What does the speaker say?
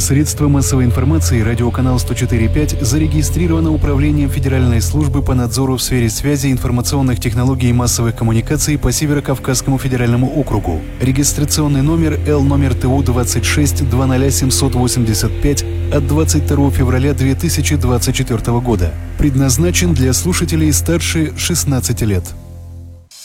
Средства массовой информации «Радиоканал 104.5» зарегистрировано Управлением Федеральной службы по надзору в сфере связи, информационных технологий и массовых коммуникаций по Северо-Кавказскому федеральному округу. Регистрационный номер Л ТУ 26 20785 от 22 февраля 2024 года. Предназначен для слушателей старше 16 лет.